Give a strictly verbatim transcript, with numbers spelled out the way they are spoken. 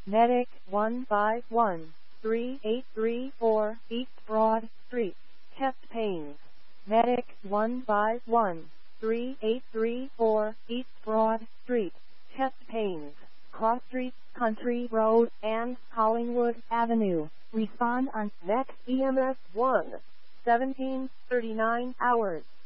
Medic one five one, three eight three four, East Broad Street, chest pains. Medic one five one, three eight three four, East Broad Street, chest pains. Cross Street, Country Road, and Collingwood Avenue. Respond on Next E M S one, seventeen thirty-nine hours.